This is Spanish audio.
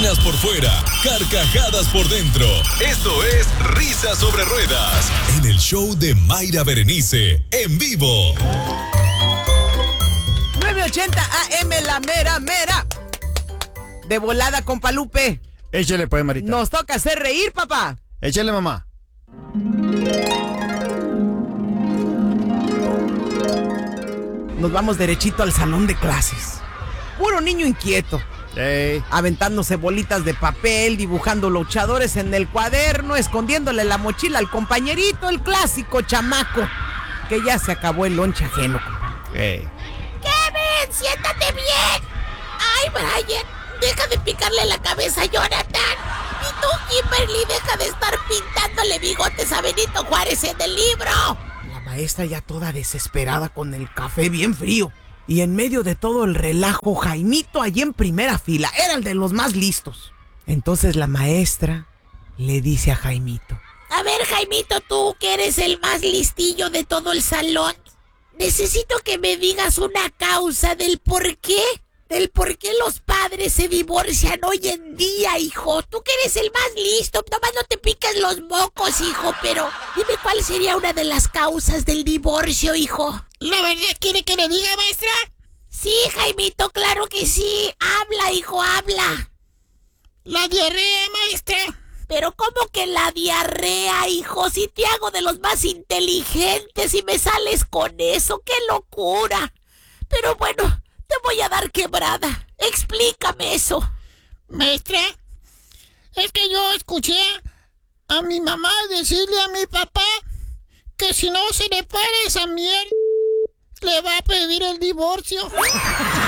Risas por fuera, carcajadas por dentro. Esto es Risas sobre Ruedas, en el show de Mayra Berenice, en vivo. 980 AM, la mera mera. De volada, compa Lupe. Échale pues, Marita. Nos toca hacer reír, papá. Échale, mamá. Nos vamos derechito al salón de clases. Puro niño inquieto. Aventándose bolitas de papel, dibujando luchadores en el cuaderno, escondiéndole la mochila al compañerito, el clásico chamaco, que ya se acabó el lonche ajeno. Kevin, siéntate bien. Ay, Brian, deja de picarle la cabeza a Jonathan. Y tú, Kimberly, deja de estar pintándole bigotes a Benito Juárez en el libro. La maestra ya toda desesperada con el café bien frío. Y en medio de todo el relajo, Jaimito allí en primera fila, era el de los más listos. Entonces la maestra le dice a Jaimito: A ver, Jaimito, tú que eres el más listillo de todo el salón, necesito que me digas una causa del por qué los padres se divorcian hoy en día, hijo. Tú que eres el más listo, nomás no te piques los mocos, hijo, pero dime cuál sería una de las causas del divorcio, hijo. ¿La verdad quiere que le diga, maestra? Sí, Jaimito, claro que sí. Habla, hijo, habla. La diarrea, maestra. Pero ¿cómo que la diarrea, hijo? Si te hago de los más inteligentes y me sales con eso, ¡qué locura! Pero bueno, te voy a dar quebrada. Explícame eso. Maestra, es que yo escuché a mi mamá decirle a mi papá que si no se le para esa miel, le va a pedir el divorcio.